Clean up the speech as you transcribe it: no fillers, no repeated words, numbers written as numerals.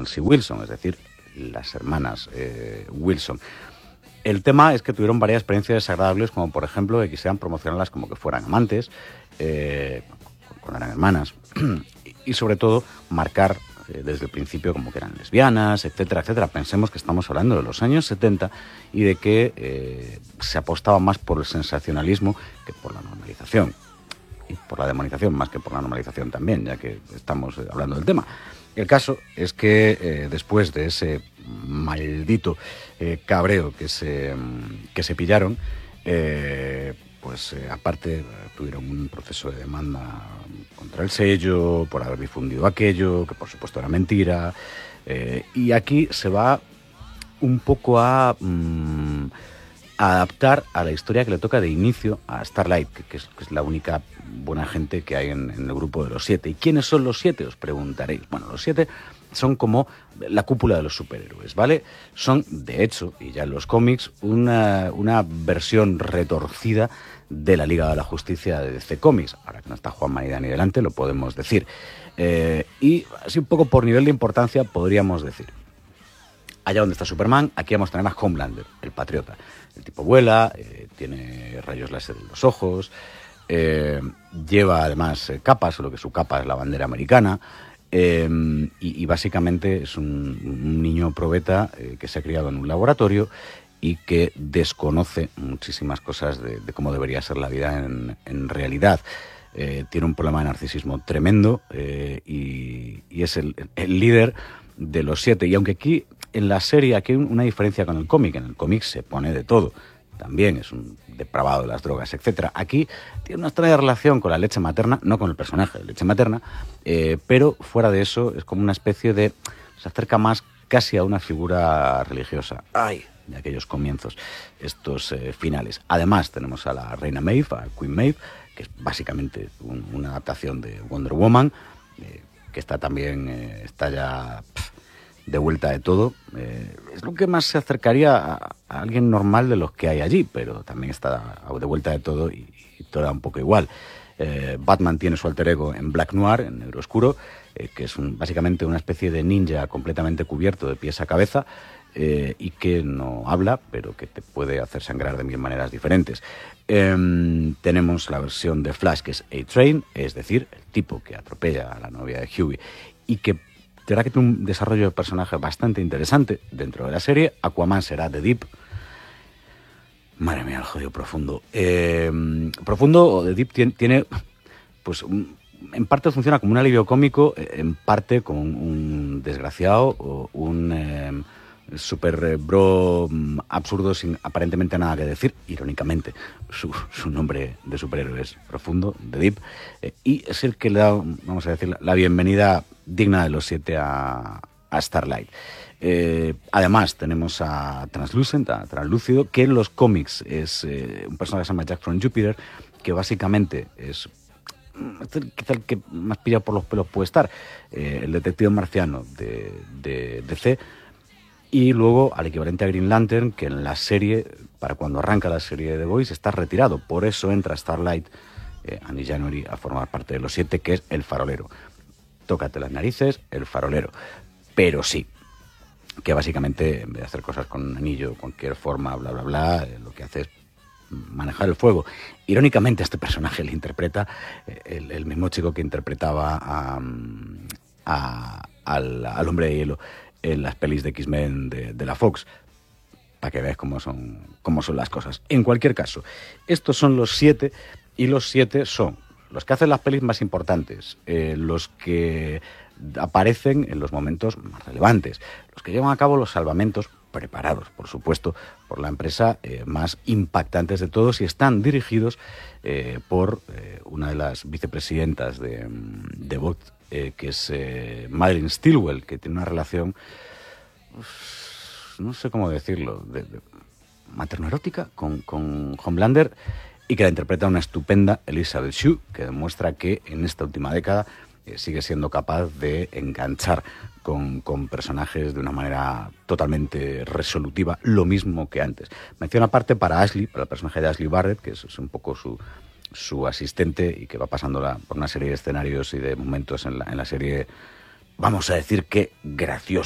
Nancy Wilson, es decir, las hermanas Wilson. El tema es que tuvieron varias experiencias desagradables, como por ejemplo que quisieran promocionarlas como que fueran amantes, cuando eran hermanas, y sobre todo marcar desde el principio como que eran lesbianas, etcétera, etcétera. Pensemos que estamos hablando de los años 70 y de que se apostaba más por el sensacionalismo que por la normalización. Y por la demonización más que por la normalización también, ya que estamos hablando del tema. El caso es que después de ese maldito cabreo que se pillaron, aparte tuvieron un proceso de demanda contra el sello por haber difundido aquello, que por supuesto era mentira, y aquí se va un poco a adaptar a la historia que le toca de inicio a Starlight, que es la única buena gente que hay en el grupo de los 7. ¿Y quiénes son los 7? Os preguntaréis. Bueno, los 7 son como la cúpula de los superhéroes, ¿vale? Son, de hecho, y ya en los cómics, una versión retorcida de la Liga de la Justicia de DC Comics. Ahora que no está Juan Manida ni delante, lo podemos decir. Y así un poco por nivel de importancia podríamos decir: allá donde está Superman, aquí vamos a tener a Homelander, el patriota. El tipo vuela, tiene rayos láser en los ojos, lleva además capas, solo que su capa es la bandera americana, y básicamente es un niño probeta que se ha criado en un laboratorio y que desconoce muchísimas cosas de cómo debería ser la vida en realidad. Tiene un problema de narcisismo tremendo y es el líder de los 7. Y aunque aquí en la serie aquí hay una diferencia con el cómic. En el cómic se pone de todo. También es un depravado de las drogas, etcétera. Aquí tiene una extraña relación con la leche materna, no con el personaje de leche materna, pero fuera de eso es como una especie de... se acerca más casi a una figura religiosa. ¡Ay! De aquellos comienzos, estos finales. Además tenemos a la reina Maeve, a Queen Maeve, que es básicamente una adaptación de Wonder Woman, que está también, está ya de vuelta de todo. Es lo que más se acercaría a alguien normal de los que hay allí, pero también está de vuelta de todo y todo da un poco igual. Batman tiene su alter ego en Black Noir, en negro oscuro, que es básicamente una especie de ninja completamente cubierto de pies a cabeza, y que no habla, pero que te puede hacer sangrar de 1000 maneras diferentes. Tenemos la versión de Flash, que es A-Train, es decir, el tipo que atropella a la novia de Hughie, y que tendrá que tener un desarrollo de personaje bastante interesante dentro de la serie. Aquaman será The Deep. Madre mía, el jodido Profundo. Profundo o The Deep tiene pues en parte funciona como un alivio cómico, en parte como un desgraciado o un super bro absurdo sin aparentemente nada que decir. Irónicamente, su nombre de superhéroe es Profundo, The Deep, y es el que le da, vamos a decir, la bienvenida digna de los 7 a Starlight. Además tenemos a Translucent, a Translúcido, que en los cómics es un personaje que se llama Jack from Jupiter, que básicamente es quizá el que más pillado por los pelos puede estar, el detective marciano de DC. Y luego al equivalente a Green Lantern, que en la serie, para cuando arranca la serie de The Boys, está retirado. Por eso entra Starlight, Annie January, a formar parte de los 7, que es el farolero. Tócate las narices, el farolero. Pero sí, que básicamente, en vez de hacer cosas con un anillo, cualquier forma, bla, bla, bla, lo que hace es manejar el fuego. Irónicamente, este personaje le interpreta el mismo chico que interpretaba al Hombre de Hielo en las pelis de X-Men de la Fox, para que veas cómo son las cosas. En cualquier caso, estos son los 7, y los 7 son los que hacen las pelis más importantes, los que aparecen en los momentos más relevantes, los que llevan a cabo los salvamentos, preparados, por supuesto, por la empresa más impactantes de todos, y están dirigidos por una de las vicepresidentas de Vogt, que es Madeline Stilwell, que tiene una relación, no sé cómo decirlo, materno-erótica con Homelander, y que la interpreta una estupenda Elizabeth Shue, que demuestra que en esta última década sigue siendo capaz de enganchar con personajes de una manera totalmente resolutiva, lo mismo que antes. Mención aparte para Ashley, para el personaje de Ashley Barrett, que es un poco su asistente y que va pasándola por una serie de escenarios y de momentos en la serie, vamos a decir que graciosos.